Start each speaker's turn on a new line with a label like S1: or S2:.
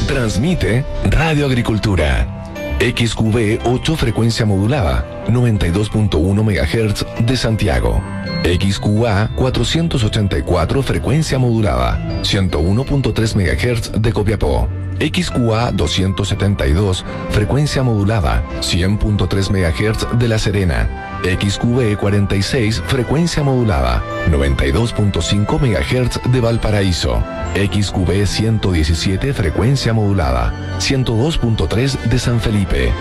S1: Transmite Radio Agricultura. XQV 8 frecuencia modulada, 92.1 MHz de Santiago. XQA 484 frecuencia modulada, 101.3 MHz de Copiapó. XQA 272 frecuencia modulada, 100.3 MHz de La Serena. XQV 46 frecuencia modulada, 92.5 MHz de Valparaíso. XQV 117 frecuencia modulada, 102.3 de San Felipe.